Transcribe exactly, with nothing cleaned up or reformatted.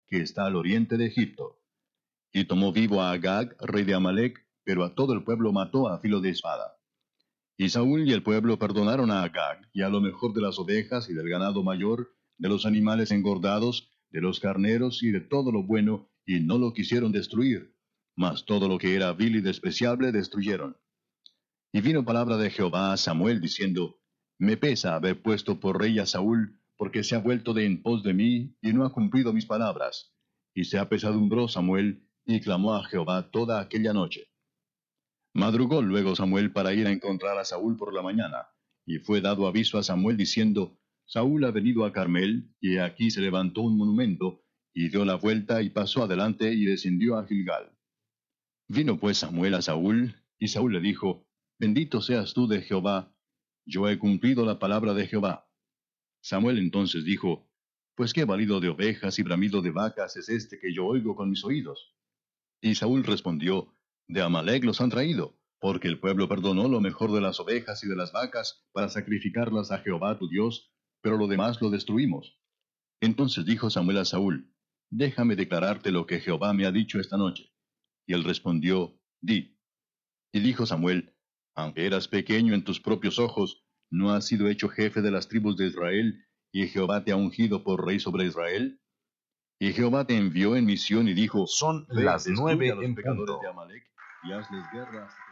que está al oriente de Egipto. Y tomó vivo a Agag, rey de Amalec, pero a todo el pueblo mató a filo de espada. Y Saúl y el pueblo perdonaron a Agag, y a lo mejor de las ovejas y del ganado mayor, de los animales engordados, de los carneros y de todo lo bueno, y no lo quisieron destruir. Mas todo lo que era vil y despreciable destruyeron. Y vino palabra de Jehová a Samuel, diciendo, Me pesa haber puesto por rey a Saúl, porque se ha vuelto de en pos de mí, y no ha cumplido mis palabras. Y se apesadumbró Samuel, y clamó a Jehová toda aquella noche. Madrugó luego Samuel para ir a encontrar a Saúl por la mañana, y fue dado aviso a Samuel diciendo, Saúl ha venido a Carmel, y aquí se levantó un monumento, y dio la vuelta y pasó adelante y descendió a Gilgal. Vino pues Samuel a Saúl, y Saúl le dijo, Bendito seas tú de Jehová, yo he cumplido la palabra de Jehová. Samuel entonces dijo, Pues qué balido de ovejas y bramido de vacas es este que yo oigo con mis oídos. Y Saúl respondió, De Amalec los han traído, porque el pueblo perdonó lo mejor de las ovejas y de las vacas para sacrificarlas a Jehová tu Dios, pero lo demás lo destruimos. Entonces dijo Samuel a Saúl, Déjame declararte lo que Jehová me ha dicho esta noche. Y él respondió, Di. Y dijo Samuel, Aunque eras pequeño en tus propios ojos, ¿no has sido hecho jefe de las tribus de Israel, y Jehová te ha ungido por rey sobre Israel? Y Jehová te envió en misión y dijo, Son Ve, las destruye nueve a los en pecadores punto. de Amalec, y hazles guerra hasta que